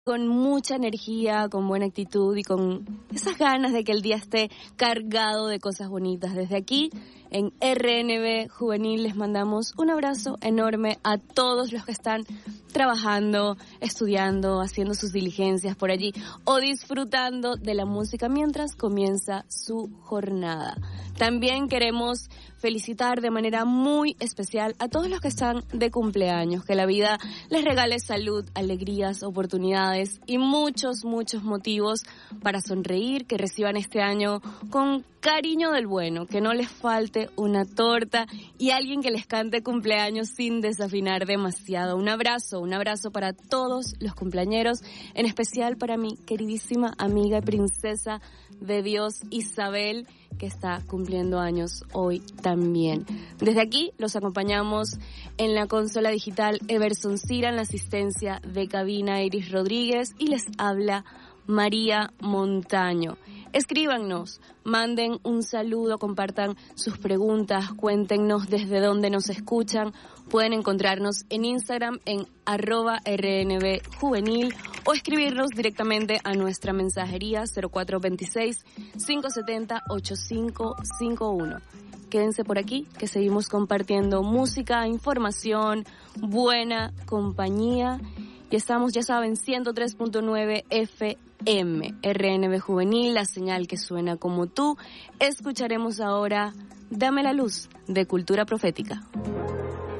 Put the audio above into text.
con mucha energía, con buena actitud y con esas ganas de que el día esté cargado de cosas bonitas. Desde aquí, en RNB Juvenil, les mandamos un abrazo enorme a todos los que están trabajando, estudiando, haciendo sus diligencias por allí o disfrutando de la música mientras comienza su jornada. También queremos felicitar de manera muy especial a todos los que están de cumpleaños, que la vida les regale salud, alegrías, oportunidades y muchos motivos para sonreír, que reciban este año con cariño del bueno, que no les falte una torta y alguien que les cante cumpleaños sin desafinar demasiado. Un abrazo para todos los cumpleañeros, en especial para mi queridísima amiga y princesa de Dios Isabel, que está cumpliendo años hoy también. Desde aquí los acompañamos en la consola digital Everson Cira, en la asistencia de cabina Iris Rodríguez y les habla María Montaño. Escríbanos, manden un saludo, compartan sus preguntas, cuéntenos desde dónde nos escuchan. Pueden encontrarnos en Instagram en @RNBjuvenil o escribirnos directamente a nuestra mensajería 0426-570-8551. Quédense por aquí, que seguimos compartiendo música, información, buena compañía. Y estamos, ya saben, 103.9 FM, RNB Juvenil, la señal que suena como tú. Escucharemos ahora Dame la Luz, de Cultura Profética.